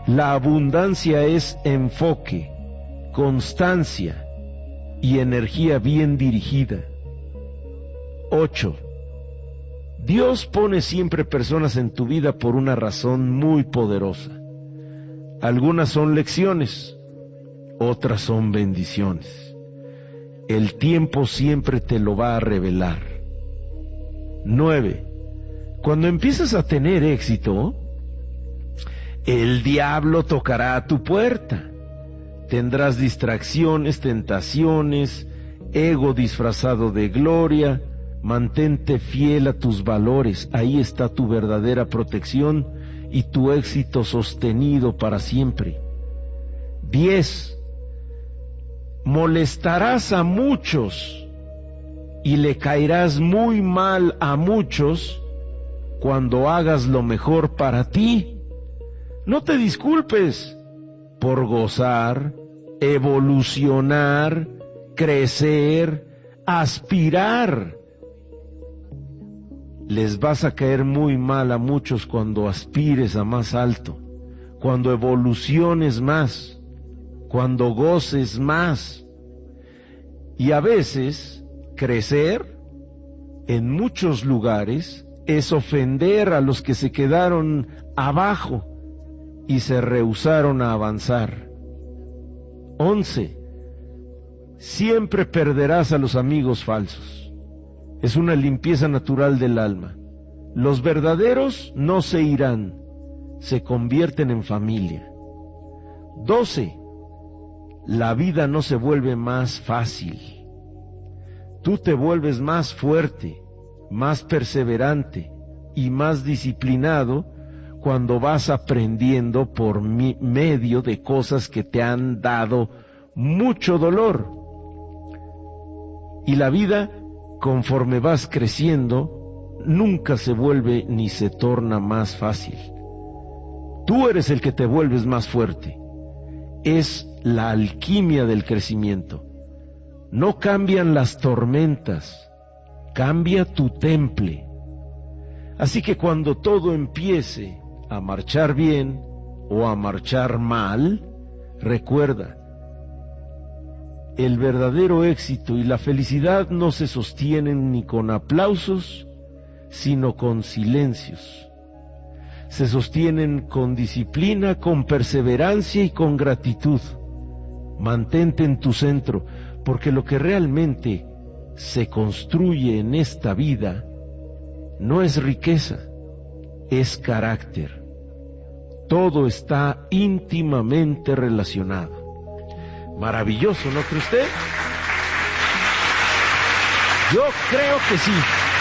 La abundancia es enfoque, constancia y energía bien dirigida. 8. Dios pone siempre personas en tu vida por una razón muy poderosa. Algunas son lecciones, otras son bendiciones. El tiempo siempre te lo va a revelar. 9. Cuando empiezas a tener éxito, el diablo tocará a tu puerta. Tendrás distracciones, tentaciones, ego disfrazado de gloria. Mantente fiel a tus valores, ahí está tu verdadera protección y tu éxito sostenido para siempre. 10. Molestarás a muchos y le caerás muy mal a muchos cuando hagas lo mejor para ti. No te disculpes por gozar, evolucionar, crecer, aspirar. Les vas a caer muy mal a muchos cuando aspires a más alto, cuando evoluciones más, cuando goces más. Y a veces, crecer en muchos lugares es ofender a los que se quedaron abajo y se rehusaron a avanzar. 11. Siempre perderás a los amigos falsos. Es una limpieza natural del alma. Los verdaderos no se irán, se convierten en familia. 12. La vida no se vuelve más fácil. Tú te vuelves más fuerte, más perseverante y más disciplinado cuando vas aprendiendo por medio de cosas que te han dado mucho dolor. Y la vida, conforme vas creciendo, nunca se vuelve ni se torna más fácil. Tú eres el que te vuelves más fuerte. Es la alquimia del crecimiento. No cambian las tormentas, cambia tu temple. Así que cuando todo empiece a marchar bien o a marchar mal, recuerda, el verdadero éxito y la felicidad no se sostienen ni con aplausos, sino con silencios. Se sostienen con disciplina, con perseverancia y con gratitud. Mantente en tu centro, porque lo que realmente se construye en esta vida no es riqueza, es carácter. Todo está íntimamente relacionado. Maravilloso, ¿no cree usted? Yo creo que sí.